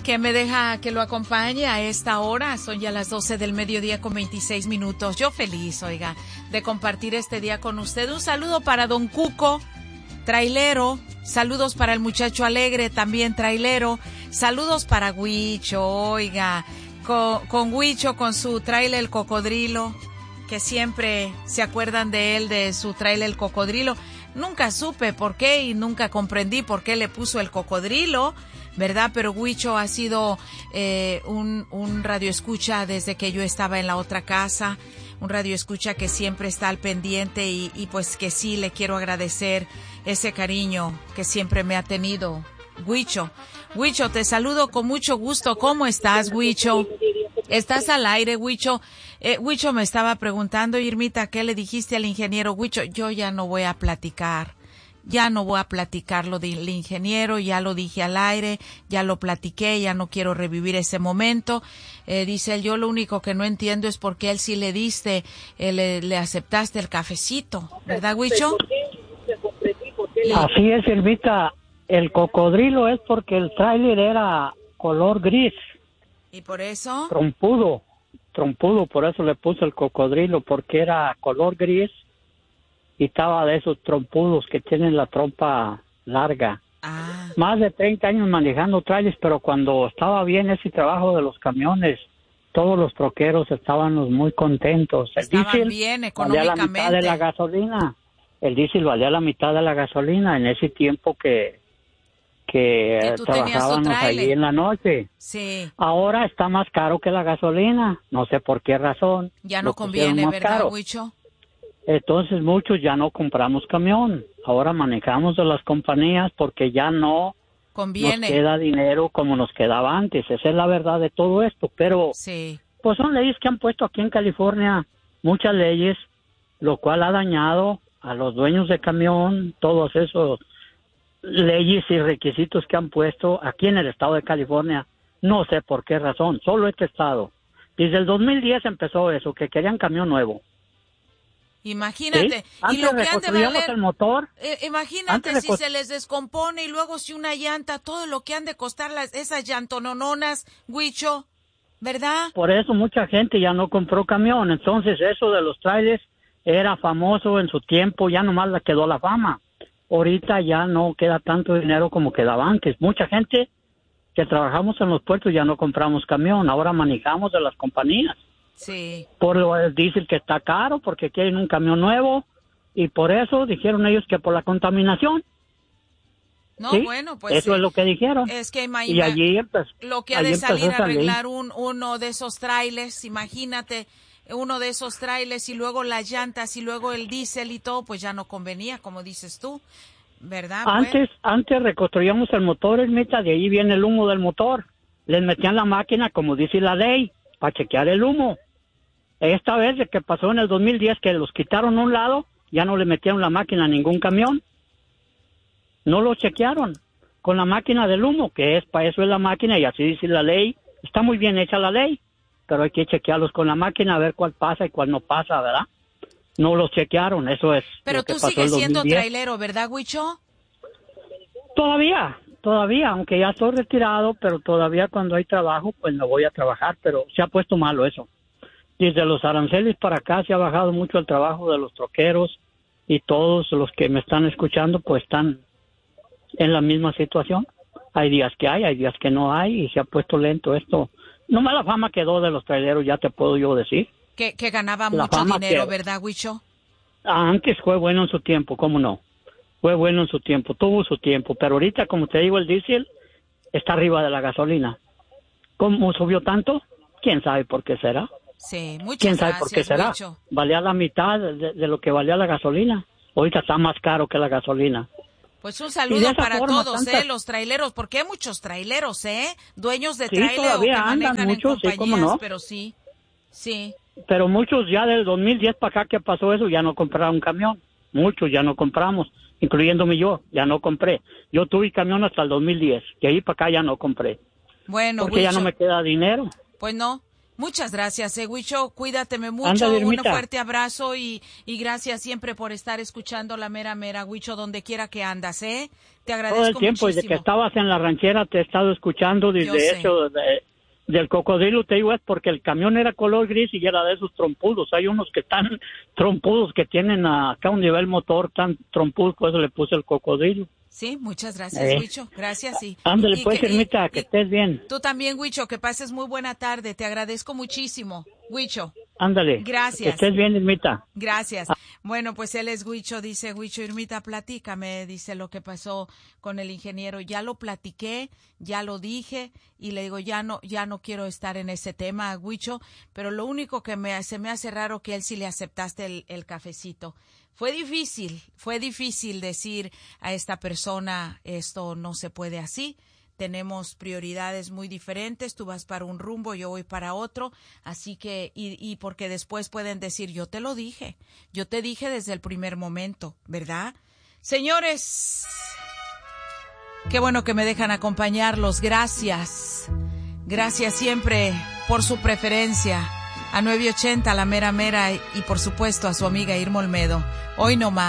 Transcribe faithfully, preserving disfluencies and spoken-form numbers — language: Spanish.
que me deja que lo acompañe a esta hora. Son ya las doce del mediodía con veintiséis minutos. Yo feliz, oiga, de compartir este día con usted. Un saludo para don Cuco, trailero. Saludos para el muchacho alegre, también trailero. Saludos para Huicho, oiga, con, con Huicho, con su trailer El Cocodrilo, que siempre se acuerdan de él, de su trailer El Cocodrilo. Nunca supe por qué y nunca comprendí por qué le puso el cocodrilo, ¿verdad? Pero Huicho ha sido eh, un, un radioescucha desde que yo estaba en la otra casa, un radioescucha que siempre está al pendiente y, y pues que sí le quiero agradecer ese cariño que siempre me ha tenido. Huicho, Huicho, te saludo con mucho gusto. ¿Cómo estás, Huicho? ¿Estás al aire, Huicho? Eh, Huicho me estaba preguntando, Irmita, ¿qué le dijiste al ingeniero? Huicho, yo ya no voy a platicar. Ya no voy a platicar lo del ingeniero, ya lo dije al aire, ya lo platiqué, ya no quiero revivir ese momento. Eh, dice él, yo lo único que no entiendo es por qué él sí le diste, eh, le, le aceptaste el cafecito, ¿verdad, Huicho? Así es, Irmita. El cocodrilo es porque el tráiler era color gris. ¿Y por eso? Trompudo, trompudo, por eso le puse el cocodrilo, porque era color gris. Y estaba de esos trompudos que tienen la trompa larga. Ah. Más de treinta años manejando trailers, pero cuando estaba bien ese trabajo de los camiones, todos los troqueros estábamos muy contentos. El Estaban diésel bien valía económicamente. la mitad de la gasolina. El diésel valía la mitad de la gasolina en ese tiempo que, que, Que tú tenías tu trabajábamos tráiler. ahí en la noche. Sí, Ahora está más caro que la gasolina. No sé por qué razón. ya Lo no pusieron conviene, más ¿verdad, caro. Huicho? Entonces muchos ya no compramos camión, ahora manejamos de las compañías porque ya no Conviene. nos queda dinero como nos quedaba antes, esa es la verdad de todo esto, pero Sí. pues son leyes que han puesto aquí en California, muchas leyes, lo cual ha dañado a los dueños de camión, todos esos leyes y requisitos que han puesto aquí en el estado de California, no sé por qué razón, solo este estado. Desde el dos mil diez empezó eso, que querían camión nuevo. Imagínate, ¿Sí? y Antes lo que han de reconstruíamos valer, el motor. eh, imagínate Antes si recon- se les descompone y luego si una llanta, todo lo que han de costar las, esas llantonononas, Huicho, ¿verdad? Por eso mucha gente ya no compró camión. Entonces eso de los trailers era famoso en su tiempo, ya nomás le quedó la fama. Ahorita ya no queda tanto dinero como quedaba antes. Mucha gente que trabajamos en los puertos ya no compramos camión, ahora manejamos de las compañías. Sí. Por lo del diésel que está caro, porque quieren un camión nuevo, y por eso dijeron ellos que por la contaminación. No, ¿Sí? bueno, pues Eso sí. es lo que dijeron. Es que ima- Y ima- allí empezó, lo que ha allí de empezó salir a esa ley. arreglar un, uno de esos trailers, imagínate, uno de esos trailers y luego las llantas y luego el diésel y todo, pues ya no convenía, como dices tú, ¿verdad? Antes, antes reconstruíamos el motor, Ermita, de ahí viene el humo del motor. Les metían la máquina, como dice la ley, para chequear el humo. Esta vez de que pasó en el dos mil diez, que los quitaron a un lado, ya no le metieron la máquina a ningún camión. No lo chequearon con la máquina del humo, que es para eso es la máquina, y así dice la ley. Está muy bien hecha la ley, pero hay que chequearlos con la máquina a ver cuál pasa y cuál no pasa, ¿verdad? No los chequearon, eso es. Pero lo que tú pasó sigues el siendo dos mil diez. trailero, ¿verdad, Huicho? Todavía, todavía, aunque ya estoy retirado, pero todavía cuando hay trabajo, pues no voy a trabajar, pero se ha puesto malo eso. Desde los aranceles para acá se ha bajado mucho el trabajo de los troqueros y todos los que me están escuchando pues están en la misma situación. Hay días que hay, hay días que no hay y se ha puesto lento esto. No mala fama quedó de los traileros, ya te puedo yo decir. Que, que ganaba La mucho fama dinero, que- ¿verdad, Huicho? Antes fue bueno en su tiempo, ¿cómo no? Fue bueno en su tiempo, tuvo su tiempo, pero ahorita, como te digo, el diésel está arriba de la gasolina. ¿Cómo subió tanto? ¿Quién sabe por qué será? Sí, muchas ¿Quién sabe gracias, por qué será? Huicho. Valía la mitad de, de lo que valía la gasolina. Ahorita está más caro que la gasolina. Pues un Y de saludo esa para forma, todos, tantas- ¿eh? Los traileros, porque hay muchos traileros, ¿eh? Dueños de Sí, trailer o que todavía andan manejan muchos, en sí, compañías, cómo no. pero sí, sí. Pero muchos ya del dos mil diez para acá que pasó eso ya no compraron camión. Muchos ya no compramos, incluyéndome yo, ya no compré. Yo tuve camión hasta el dos mil diez, y ahí para acá ya no compré. Bueno, Porque ya Huicho, no me queda dinero. pues no. Muchas gracias, eh, Huicho. Cuídateme mucho. Ándale, Un Irmita. fuerte abrazo y, y gracias siempre por estar escuchando La Mera Mera, Huicho, donde quiera que andas, ¿eh? Te agradezco Todo el tiempo, muchísimo. desde que estabas en la ranchera te he estado escuchando, Yo desde sé. hecho, de- del cocodrilo, te digo, es porque el camión era color gris y era de esos trompudos. Hay unos que están trompudos, que tienen acá un nivel motor tan trompudo, por eso le puse el cocodrilo. Sí, muchas gracias, Eh. Huicho. Gracias. Y, Ándale, y pues, que- y- Irmita, que y estés bien. Tú también, Huicho, que pases muy buena tarde. Te agradezco muchísimo, Huicho. Ándale. Gracias. Que estés bien, Irmita. Gracias. Bueno, pues él es Huicho, dice Huicho, Irmita, platícame, dice lo que pasó con el ingeniero. Ya lo platiqué, ya lo dije y le digo, ya no, ya no quiero estar en ese tema, Huicho, pero lo único que me, se me hace raro que él sí le aceptaste el, el cafecito. Fue difícil, fue difícil decir a esta persona, esto no se puede así. Tenemos prioridades muy diferentes, tú vas para un rumbo, yo voy para otro, así que, y, y porque después pueden decir, yo te lo dije, yo te dije desde el primer momento, ¿verdad? Señores, qué bueno que me dejan acompañarlos, gracias, gracias siempre por su preferencia, a nueve ochenta, La Mera Mera, y por supuesto a su amiga Irma Olmedo, hoy no más.